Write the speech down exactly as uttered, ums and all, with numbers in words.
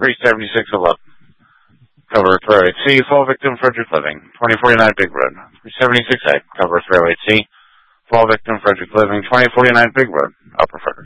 three seventy-six eleven. Cover three oh eight C, fall victim Frederick Living, twenty forty-nine Big Road, three seventy-six A. Cover three oh eight C, fall victim Frederick Living, twenty forty-nine Big Road, Upper Frederick.